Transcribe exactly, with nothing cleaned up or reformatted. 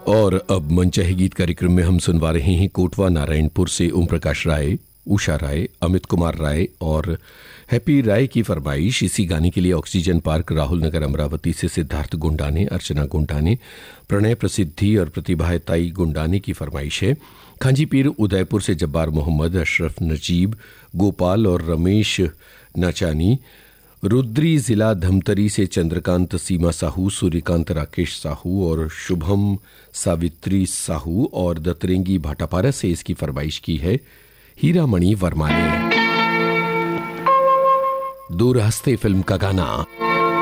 और अब मनचाहे गीत कार्यक्रम में हम सुनवा रहे हैं कोटवा नारायणपुर से ओम प्रकाश राय, उषा राय, अमित कुमार राय और हैप्पी राय की फरमाइश। इसी गाने के लिए ऑक्सीजन पार्क, राहुल नगर, अमरावती से सिद्धार्थ गुंडाने, अर्चना गुंडाने, प्रणय प्रसिद्धि और प्रतिभा ताई गुंडाने की फरमाइश है। खांजीपीर उदयपुर से जब्बार मोहम्मद, अशरफ नजीब, गोपाल और रमेश नाचानी, रुद्री जिला धमतरी से चंद्रकांत सीमा साहू, सूर्यकांत राकेश साहू और शुभम सावित्री साहू और दतरेंगी भाटापारा से इसकी फरमाइश की है हीरामणि वर्मा ने। दूर हस्ते फिल्म का गाना।